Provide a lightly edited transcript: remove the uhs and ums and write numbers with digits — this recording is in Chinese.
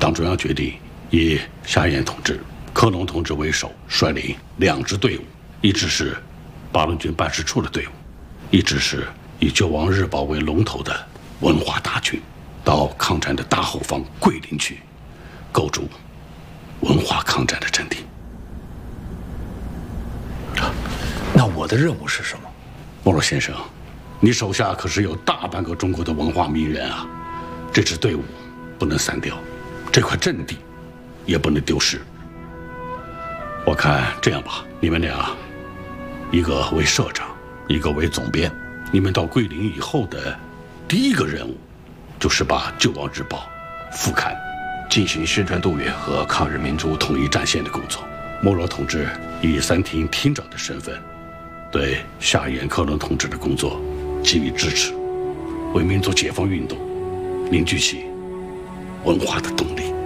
党中央决定以夏衍同志、克隆同志为首，率领2支队伍，一支是八路军办事处的队伍，一支是以《救亡日报》为龙头的文化大军，到抗战的大后方桂林区，构筑文化抗战的阵地。 那我的任务是什么？ 莫洛先生，你手下可是有大半个中国的文化名人啊！这支队伍不能散掉，这块阵地也不能丢失。我看这样吧，你们俩，一个为社长，一个为总编。你们到桂林以后的第一个任务，就是把《救亡日报》副刊，进行宣传动员和抗日民族统一战线的工作。莫罗同志以3厅厅长的身份，对夏衍、克伦同志的工作给予支持，为民族解放运动凝聚起文化的动力。